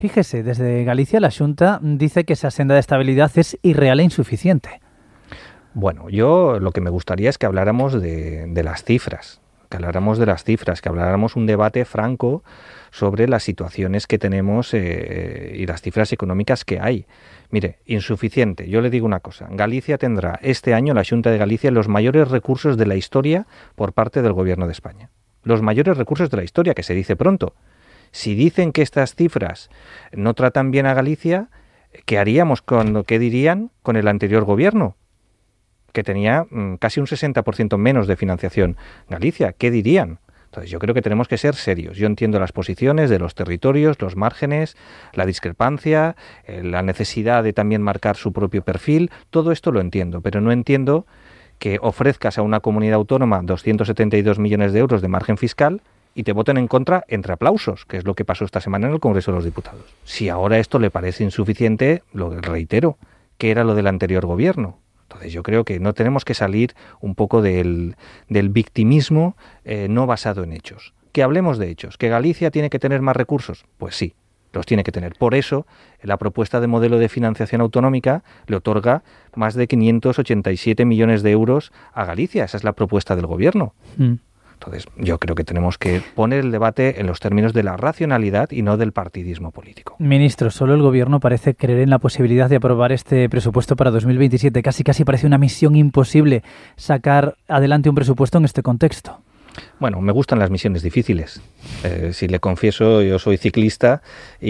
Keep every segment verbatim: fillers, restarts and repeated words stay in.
Fíjese, desde Galicia la Xunta dice que esa senda de estabilidad es irreal e insuficiente. Bueno, yo lo que me gustaría es que habláramos de, de las cifras, que habláramos de las cifras, que habláramos un debate franco sobre las situaciones que tenemos eh, y las cifras económicas que hay. Mire, insuficiente. Yo le digo una cosa. Galicia tendrá este año, la Xunta de Galicia, los mayores recursos de la historia por parte del Gobierno de España. Los mayores recursos de la historia, que se dice pronto. Si dicen que estas cifras no tratan bien a Galicia, ¿qué haríamos con, qué dirían con el anterior gobierno? Que tenía mmm, casi un sesenta por ciento menos de financiación Galicia. ¿Qué dirían? Entonces yo creo que tenemos que ser serios. Yo entiendo las posiciones de los territorios, los márgenes, la discrepancia, eh, la necesidad de también marcar su propio perfil. Todo esto lo entiendo, pero no entiendo que ofrezcas a una comunidad autónoma doscientos setenta y dos millones de euros de margen fiscal y te voten en contra entre aplausos, que es lo que pasó esta semana en el Congreso de los Diputados. Si ahora esto le parece insuficiente, lo reitero, que era lo del anterior gobierno. Entonces yo creo que no tenemos que salir un poco del, del victimismo eh, no basado en hechos. Que hablemos de hechos. ¿Que Galicia tiene que tener más recursos? Pues sí, los tiene que tener. Por eso, la propuesta de modelo de financiación autonómica le otorga más de quinientos ochenta y siete millones de euros a Galicia. Esa es la propuesta del Gobierno. Mm. Entonces, yo creo que tenemos que poner el debate en los términos de la racionalidad y no del partidismo político. Ministro, solo el Gobierno parece creer en la posibilidad de aprobar este presupuesto para dos mil veintisiete. Casi, casi parece una misión imposible sacar adelante un presupuesto en este contexto. Bueno, me gustan las misiones difíciles. Eh, si le confieso, yo soy ciclista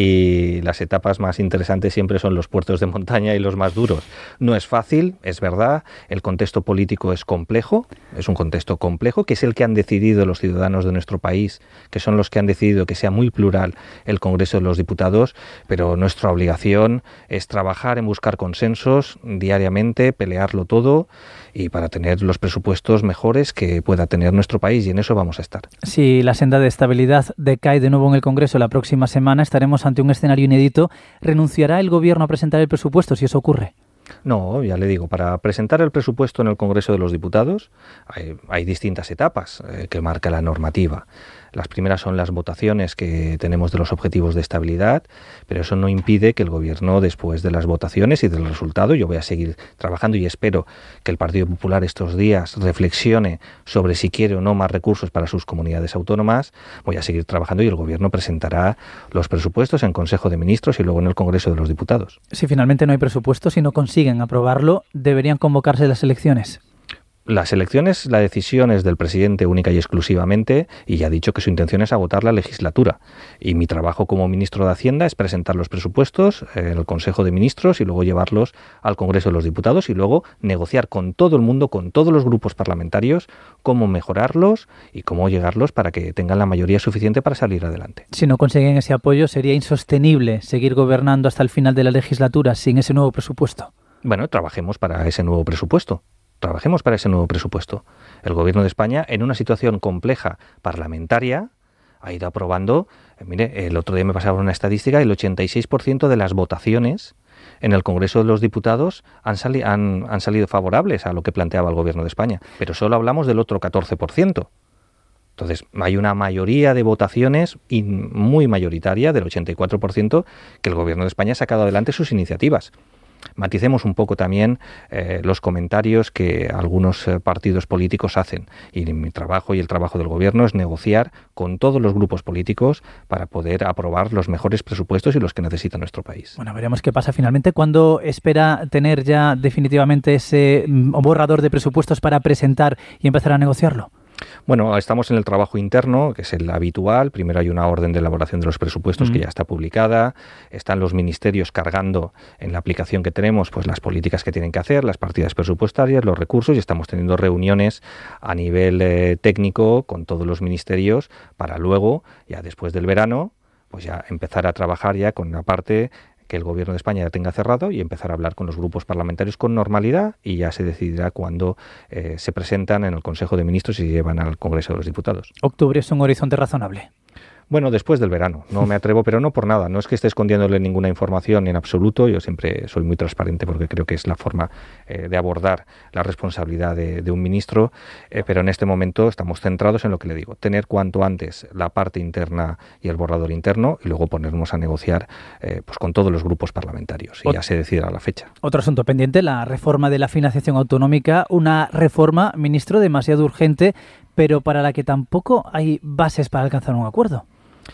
y las etapas más interesantes siempre son los puertos de montaña y los más duros. No es fácil, es verdad, el contexto político es complejo, es un contexto complejo, que es el que han decidido los ciudadanos de nuestro país, que son los que han decidido que sea muy plural el Congreso de los Diputados, pero nuestra obligación es trabajar en buscar consensos diariamente, pelearlo todo y para tener los presupuestos mejores que pueda tener nuestro país, y en eso vamos a estar. Si la senda de estabilidad decae de nuevo en el Congreso la próxima semana, estaremos ante un escenario inédito. ¿Renunciará el Gobierno a presentar el presupuesto si eso ocurre? No, ya le digo, para presentar el presupuesto en el Congreso de los Diputados hay, hay distintas etapas eh, que marca la normativa. Las primeras son las votaciones que tenemos de los objetivos de estabilidad, pero eso no impide que el Gobierno, después de las votaciones y del resultado, yo voy a seguir trabajando y espero que el Partido Popular estos días reflexione sobre si quiere o no más recursos para sus comunidades autónomas. Voy a seguir trabajando y el Gobierno presentará los presupuestos en Consejo de Ministros y luego en el Congreso de los Diputados. Si finalmente no hay presupuesto, si no consiguen aprobarlo, ¿deberían convocarse las elecciones? Las elecciones, la decisión es del presidente única y exclusivamente, y ya ha dicho que su intención es agotar la legislatura. Y mi trabajo como ministro de Hacienda es presentar los presupuestos en el Consejo de Ministros y luego llevarlos al Congreso de los Diputados y luego negociar con todo el mundo, con todos los grupos parlamentarios, cómo mejorarlos y cómo llegarlos para que tengan la mayoría suficiente para salir adelante. Si no consiguen ese apoyo, ¿sería insostenible seguir gobernando hasta el final de la legislatura sin ese nuevo presupuesto? Bueno, trabajemos para ese nuevo presupuesto. Trabajemos para ese nuevo presupuesto. El Gobierno de España, en una situación compleja parlamentaria, ha ido aprobando, eh, mire, el otro día me pasaba una estadística, el ochenta y seis por ciento de las votaciones en el Congreso de los Diputados han, sali- han, han salido favorables a lo que planteaba el Gobierno de España, pero solo hablamos del otro catorce por ciento. Entonces, hay una mayoría de votaciones y muy mayoritaria, del ochenta y cuatro por ciento, que el Gobierno de España ha sacado adelante sus iniciativas. Maticemos un poco también eh, los comentarios que algunos eh, partidos políticos hacen. Y mi trabajo y el trabajo del Gobierno es negociar con todos los grupos políticos para poder aprobar los mejores presupuestos y los que necesita nuestro país. Bueno, veremos qué pasa finalmente. ¿Cuándo espera tener ya definitivamente ese borrador de presupuestos para presentar y empezar a negociarlo? Bueno, estamos en el trabajo interno, que es el habitual. Primero hay una orden de elaboración de los presupuestos uh-huh. que ya está publicada. Están los ministerios cargando en la aplicación que tenemos pues las políticas que tienen que hacer, las partidas presupuestarias, los recursos, y estamos teniendo reuniones a nivel eh, técnico con todos los ministerios para luego, ya después del verano, pues ya empezar a trabajar ya con la parte que el Gobierno de España ya tenga cerrado y empezar a hablar con los grupos parlamentarios con normalidad, y ya se decidirá cuándo eh, se presentan en el Consejo de Ministros y se llevan al Congreso de los Diputados. ¿Octubre es un horizonte razonable? Bueno, después del verano, no me atrevo, pero no por nada, no es que esté escondiéndole ninguna información en absoluto, yo siempre soy muy transparente porque creo que es la forma eh, de abordar la responsabilidad de, de un ministro, eh, pero en este momento estamos centrados en lo que le digo, tener cuanto antes la parte interna y el borrador interno y luego ponernos a negociar eh, pues con todos los grupos parlamentarios y Ot- ya se decidirá la fecha. Otro asunto pendiente, la reforma de la financiación autonómica, una reforma, ministro, demasiado urgente, pero para la que tampoco hay bases para alcanzar un acuerdo.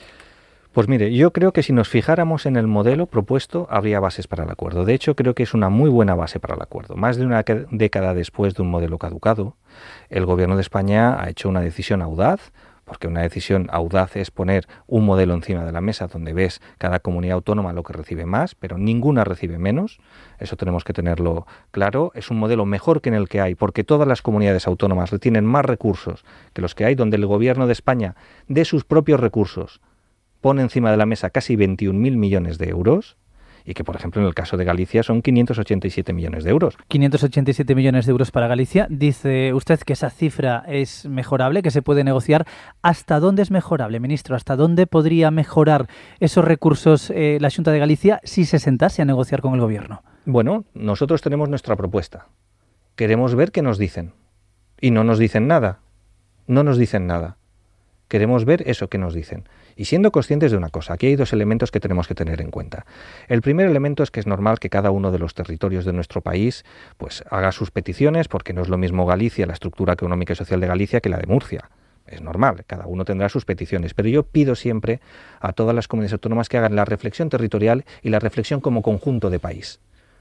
Pues mire, yo creo que si nos fijáramos en el modelo propuesto, habría bases para el acuerdo. De hecho, creo que es una muy buena base para el acuerdo. Más de una década después de un modelo caducado, el Gobierno de España ha hecho una decisión audaz, porque una decisión audaz es poner un modelo encima de la mesa donde ves cada comunidad autónoma lo que recibe más, pero ninguna recibe menos. Eso tenemos que tenerlo claro. Es un modelo mejor que en el que hay, porque todas las comunidades autónomas retienen más recursos que los que hay, donde el Gobierno de España, de sus propios recursos, pone encima de la mesa casi veintiún mil millones de euros y que, por ejemplo, en el caso de Galicia son quinientos ochenta y siete millones de euros. quinientos ochenta y siete millones de euros para Galicia. Dice usted que esa cifra es mejorable, que se puede negociar. ¿Hasta dónde es mejorable, ministro? ¿Hasta dónde podría mejorar esos recursos eh, la Xunta de Galicia si se sentase a negociar con el Gobierno? Bueno, nosotros tenemos nuestra propuesta. Queremos ver qué nos dicen. Y no nos dicen nada. No nos dicen nada. Queremos ver eso que nos dicen. Y siendo conscientes de una cosa, aquí hay dos elementos que tenemos que tener en cuenta. El primer elemento es que es normal que cada uno de los territorios de nuestro país pues haga sus peticiones, porque no es lo mismo Galicia, la estructura económica y social de Galicia, que la de Murcia. Es normal, cada uno tendrá sus peticiones, pero yo pido siempre a todas las comunidades autónomas que hagan la reflexión territorial y la reflexión como conjunto de país.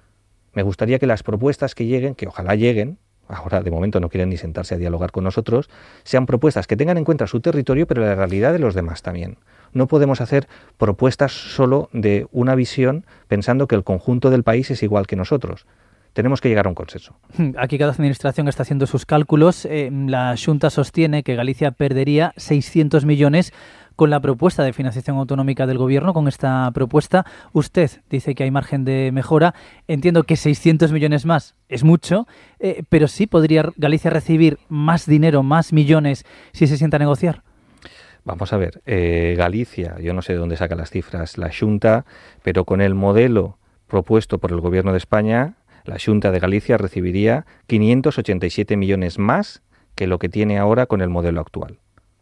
Me gustaría que las propuestas que lleguen, que ojalá lleguen, ahora de momento no quieren ni sentarse a dialogar con nosotros, sean propuestas que tengan en cuenta su territorio, pero la realidad de los demás también. No podemos hacer propuestas solo de una visión pensando que el conjunto del país es igual que nosotros. Tenemos que llegar a un consenso. Aquí cada administración está haciendo sus cálculos. Eh, la Xunta sostiene que Galicia perdería seiscientos millones con la propuesta de financiación autonómica del Gobierno. Con esta propuesta, usted dice que hay margen de mejora. Entiendo que seiscientos millones más es mucho, eh, pero sí podría Galicia recibir más dinero, más millones, si se sienta a negociar. Vamos a ver, eh, Galicia, yo no sé de dónde saca las cifras la Xunta, pero con el modelo propuesto por el Gobierno de España, la Xunta de Galicia recibiría quinientos ochenta y siete millones más que lo que tiene ahora con el modelo actual.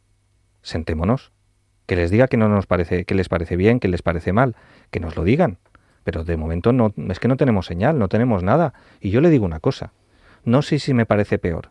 Sentémonos. Que les diga que no nos parece, que les parece bien, que les parece mal, que nos lo digan. Pero de momento no, es que no tenemos señal, no tenemos nada. Y yo le digo una cosa, no sé si me parece peor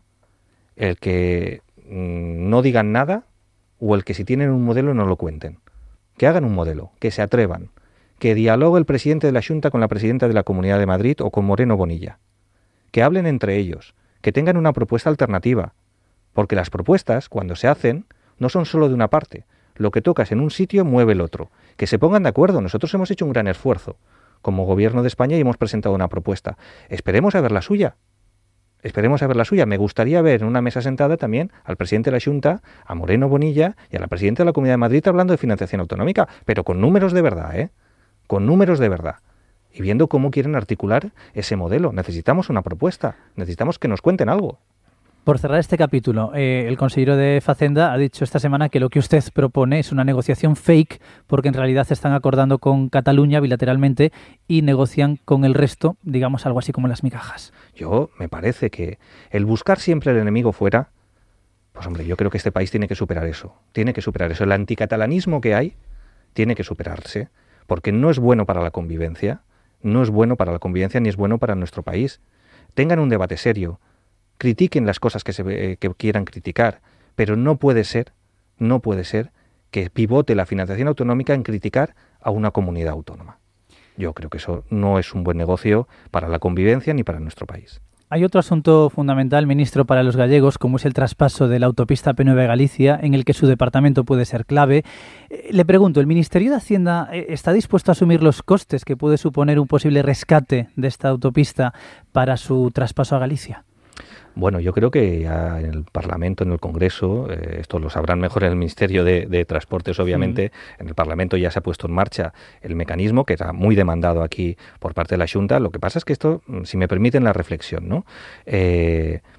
el que mmm, no digan nada o el que si tienen un modelo no lo cuenten. Que hagan un modelo, que se atrevan, que dialogue el presidente de la Xunta con la presidenta de la Comunidad de Madrid o con Moreno Bonilla. Que hablen entre ellos, que tengan una propuesta alternativa. Porque las propuestas, cuando se hacen, no son solo de una parte. Lo que tocas en un sitio mueve el otro. Que se pongan de acuerdo. Nosotros hemos hecho un gran esfuerzo como Gobierno de España y hemos presentado una propuesta. Esperemos a ver la suya. Esperemos a ver la suya. Me gustaría ver en una mesa sentada también al presidente de la Xunta, a Moreno Bonilla y a la presidenta de la Comunidad de Madrid hablando de financiación autonómica, pero con números de verdad, ¿eh? Con números de verdad. Y viendo cómo quieren articular ese modelo. Necesitamos una propuesta. Necesitamos que nos cuenten algo. Por cerrar este capítulo, eh, el consejero de Facenda ha dicho esta semana que lo que usted propone es una negociación fake, porque en realidad se están acordando con Cataluña bilateralmente y negocian con el resto, digamos algo así como las migajas. Yo, me parece que el buscar siempre el enemigo fuera, pues hombre, yo creo que este país tiene que superar eso, tiene que superar eso. El anticatalanismo que hay tiene que superarse, porque no es bueno para la convivencia, no es bueno para la convivencia ni es bueno para nuestro país. Tengan un debate serio. Critiquen las cosas que, se, eh, que quieran criticar, pero no puede ser, no puede ser que pivote la financiación autonómica en criticar a una comunidad autónoma. Yo creo que eso no es un buen negocio para la convivencia ni para nuestro país. Hay otro asunto fundamental, ministro, para los gallegos, como es el traspaso de la autopista P nueve a Galicia, en el que su departamento puede ser clave. Eh, le pregunto, ¿el Ministerio de Hacienda eh, está dispuesto a asumir los costes que puede suponer un posible rescate de esta autopista para su traspaso a Galicia? Bueno, yo creo que ya en el Parlamento, en el Congreso, eh, esto lo sabrán mejor en el Ministerio de, de Transportes, obviamente, sí. En el Parlamento ya se ha puesto en marcha el mecanismo, que era muy demandado aquí por parte de la Xunta. Lo que pasa es que esto, si me permiten la reflexión, ¿no? Eh,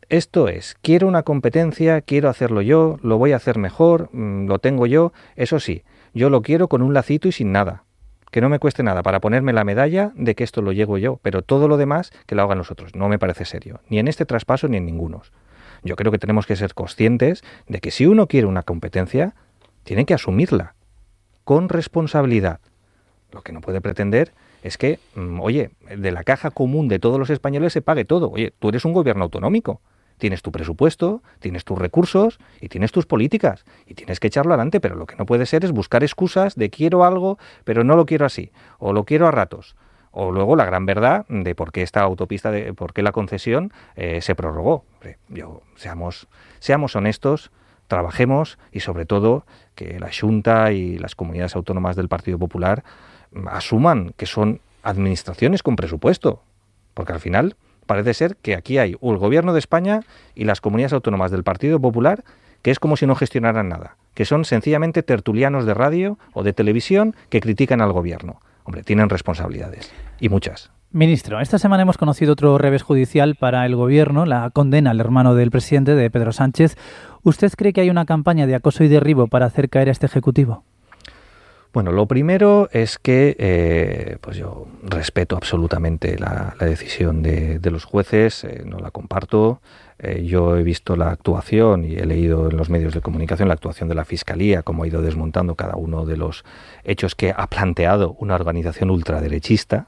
Esto es, quiero una competencia, quiero hacerlo yo, lo voy a hacer mejor, mmm, lo tengo yo, eso sí, yo lo quiero con un lacito y sin nada, que no me cueste nada para ponerme la medalla de que esto lo llevo yo, pero todo lo demás que lo hagan los otros. No me parece serio, ni en este traspaso ni en ninguno. Yo creo que tenemos que ser conscientes de que si uno quiere una competencia, tiene que asumirla, con responsabilidad. Lo que no puede pretender es que, oye, de la caja común de todos los españoles se pague todo. Oye, tú eres un gobierno autonómico, tienes tu presupuesto, tienes tus recursos y tienes tus políticas y tienes que echarlo adelante, pero lo que no puede ser es buscar excusas de quiero algo, pero no lo quiero así, o lo quiero a ratos. O luego la gran verdad de por qué esta autopista, de por qué la concesión eh, se prorrogó. Yo, seamos, seamos honestos, trabajemos y sobre todo que la Xunta y las comunidades autónomas del Partido Popular asuman que son administraciones con presupuesto, porque al final parece ser que aquí hay el Gobierno de España y las comunidades autónomas del Partido Popular, que es como si no gestionaran nada, que son sencillamente tertulianos de radio o de televisión que critican al Gobierno. Hombre, tienen responsabilidades, y muchas. Ministro, esta semana hemos conocido otro revés judicial para el Gobierno, la condena al hermano del presidente, de Pedro Sánchez. ¿Usted cree que hay una campaña de acoso y derribo para hacer caer a este Ejecutivo? Bueno, lo primero es que eh, pues yo respeto absolutamente la, la decisión de, de los jueces, eh, no la comparto. Eh, yo he visto la actuación y he leído en los medios de comunicación la actuación de la Fiscalía, cómo ha ido desmontando cada uno de los hechos que ha planteado una organización ultraderechista,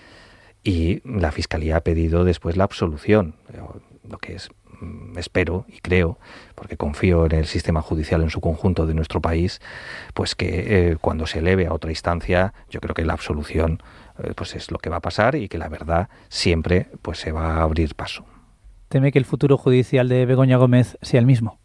y la Fiscalía ha pedido después la absolución, lo que es, espero y creo, porque confío en el sistema judicial en su conjunto de nuestro país, pues que eh, cuando se eleve a otra instancia, yo creo que la absolución eh, pues es lo que va a pasar y que la verdad siempre pues se va a abrir paso. ¿Teme que el futuro judicial de Begoña Gómez sea el mismo?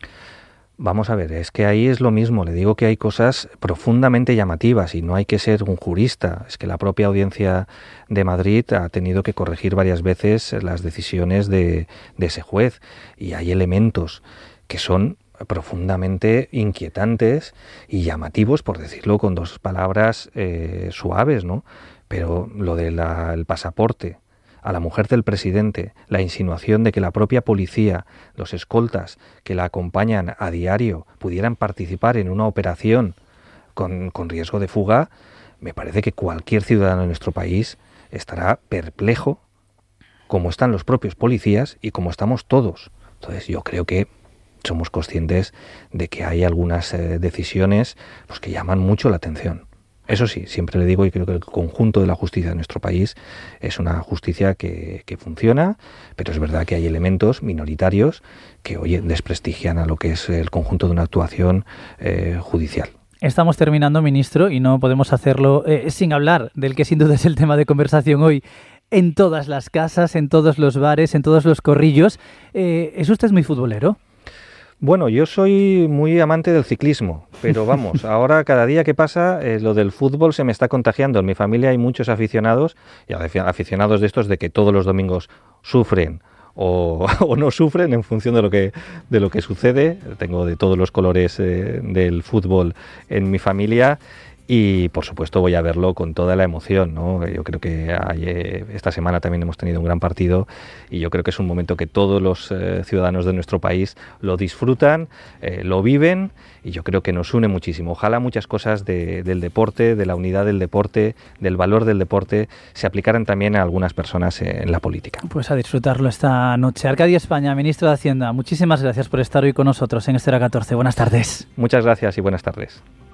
Vamos a ver, es que ahí es lo mismo, le digo que hay cosas profundamente llamativas y no hay que ser un jurista, es que la propia Audiencia de Madrid ha tenido que corregir varias veces las decisiones de, de ese juez, y hay elementos que son profundamente inquietantes y llamativos, por decirlo con dos palabras eh, suaves, ¿no? Pero lo del pasaporte a la mujer del presidente, la insinuación de que la propia policía, los escoltas que la acompañan a diario, pudieran participar en una operación con, con riesgo de fuga, me parece que cualquier ciudadano de nuestro país estará perplejo, como están los propios policías y como estamos todos. Entonces yo creo que somos conscientes de que hay algunas eh, decisiones pues, que llaman mucho la atención. Eso sí, siempre le digo, y creo que el conjunto de la justicia de nuestro país es una justicia que, que funciona, pero es verdad que hay elementos minoritarios que, oye, desprestigian a lo que es el conjunto de una actuación eh, judicial. Estamos terminando, ministro, y no podemos hacerlo eh, sin hablar del que sin duda es el tema de conversación hoy en todas las casas, en todos los bares, en todos los corrillos. Eh, ¿Es usted muy futbolero? Bueno, yo soy muy amante del ciclismo, pero vamos, ahora cada día que pasa eh, lo del fútbol se me está contagiando. En mi familia hay muchos aficionados, y aficionados de estos de que todos los domingos sufren o, o no sufren en función de lo que de lo que sucede. Tengo de todos los colores eh, del fútbol en mi familia. Y, por supuesto, voy a verlo con toda la emoción, ¿no? Yo creo que hay, esta semana también hemos tenido un gran partido y yo creo que es un momento que todos los eh, ciudadanos de nuestro país lo disfrutan, eh, lo viven, y yo creo que nos une muchísimo. Ojalá muchas cosas de, del deporte, de la unidad del deporte, del valor del deporte, se aplicaran también a algunas personas en la política. Pues a disfrutarlo esta noche. Arcadio España, ministro de Hacienda, muchísimas gracias por estar hoy con nosotros en Esfera catorce. Buenas tardes. Muchas gracias y buenas tardes.